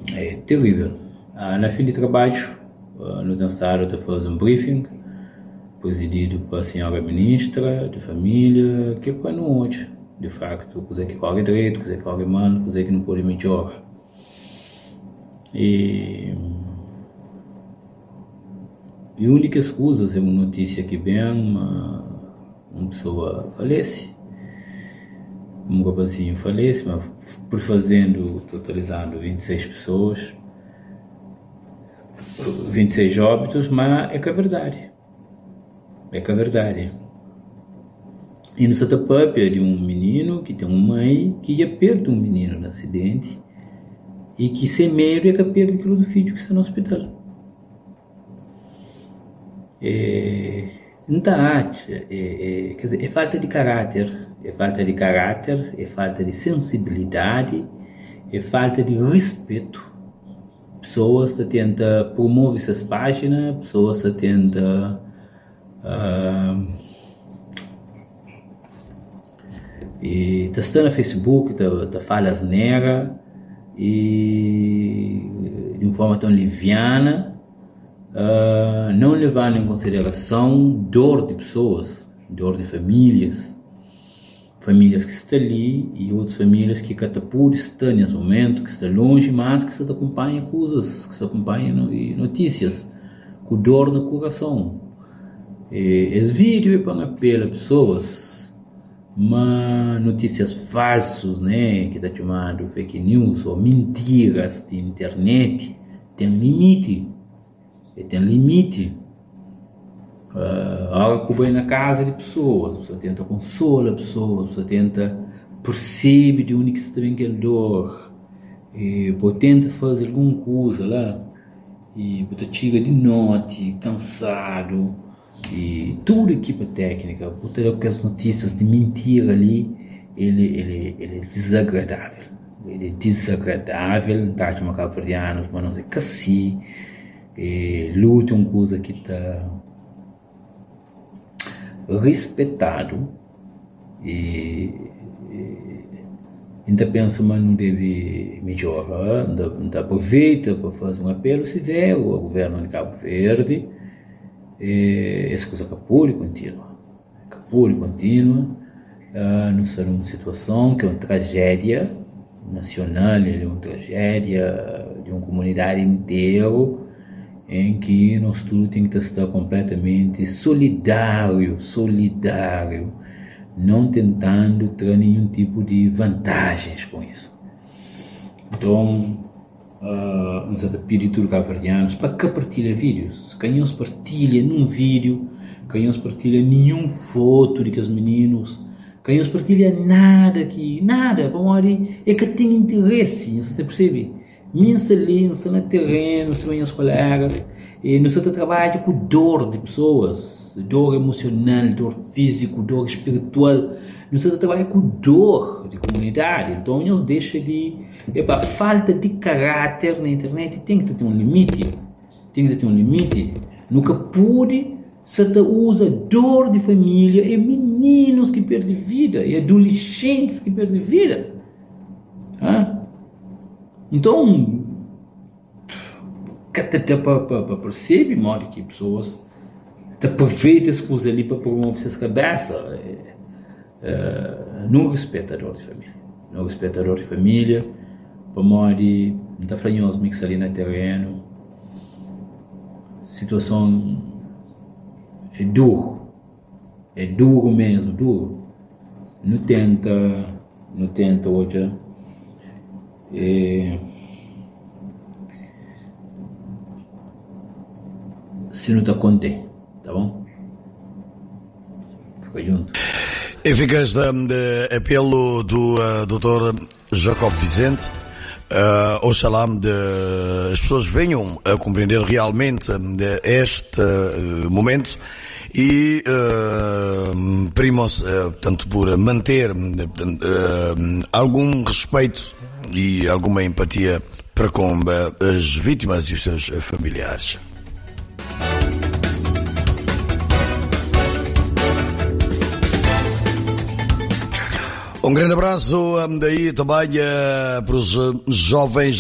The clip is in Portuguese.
É terrível. Na fim de trabalho, no estado de fazer um briefing, presidido pela senhora ministra de família, que para nós, de facto, coisa que corre direito, coisa que corre mal, coisa que não pode melhorar. E únicas coisas é uma notícia que vem, uma pessoa falece, um rapazinho falece, mas por totalizando 26 pessoas, 26 óbitos, mas é que é verdade. É que é verdade. E no Satapapia de um menino que tem uma mãe que ia perder um menino no acidente e que sem medo é que perde aquilo do filho que está no hospital. Não quer dizer, é falta de caráter, é falta de sensibilidade, é falta de respeito. Pessoas que tentam promover essas páginas, pessoas que tentam e está no Facebook, tá fala asneira e de uma forma tão liviana, não levando em consideração dor de pessoas, dor de famílias que estão ali e outras famílias que por estar nesse momento, que estão longe, mas que se acompanham coisas, que se acompanham notícias, com dor no coração. Esse vídeo é para apelar a pessoas, mas notícias falsas, né, que está chamado fake news ou mentiras de internet, tem limite. Algo que vai na casa de pessoas, você tenta consolar pessoas, você tenta perceber de onde que você tem aquela dor, e você tenta fazer alguma coisa lá, e você chega de noite, cansado, e toda a equipe técnica, você ter as notícias de mentira ali, ele é desagradável. Ele é desagradável, não está chamando cabo-verdianos, mas não sei que assim, luta é uma coisa que está respeitado e ainda pensa, mas não deve melhorar, ainda aproveita para fazer um apelo severo ao governo de Cabo Verde. Essa coisa acabou de continua, nós estamos numa situação que é uma tragédia nacional, é uma tragédia de uma comunidade inteira, em que nós tudo tem que estar completamente solidário, não tentando ter nenhum tipo de vantagens com isso. Então, nós estamos pedindo tudo cabo-verdianos para que partilha vídeos. Quem não partilha num vídeo, quem não partilha nenhuma foto de que os meninos, quem não partilha nada, é que tem interesse, você percebe? Minha linha no terreno, os meus colegas, e nós trabalhamos com dor de pessoas, dor emocional, dor física, dor espiritual, nós trabalhamos com dor de comunidade, então nós deixamos de, falta de caráter na internet tem que ter um limite, nunca pode, se usa dor de família, e meninos que perdem vida, e adolescentes que perdem vida, então, até para perceber, modo que pessoas aproveitam as coisas ali para promover essas cabeças, não respeita a dor de família, para modo de não está falando os mix ali no terreno, situação é duro mesmo, não tenta hoje. Se não está contente, tá bom? Fica junto. E fica este apelo do Dr. Jacob Vicente. Oxalá as pessoas venham a compreender realmente este momento e primam-se, portanto, por manter algum respeito e alguma empatia para com as vítimas e os seus familiares. Um grande abraço daí também para os jovens